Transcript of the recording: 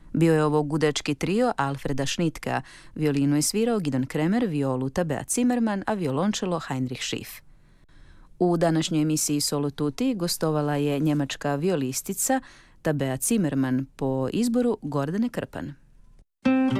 Bio je ovo gudečki trio Alfreda Schnittkea, violinu je svirao Gidon Kremer, violu Tabea Zimmermann, a violončelo Heinrich Schiff. U današnjoj emisiji Solo Tutti gostovala je njemačka violistica Tabea Zimmermann po izboru Gordane Krpan.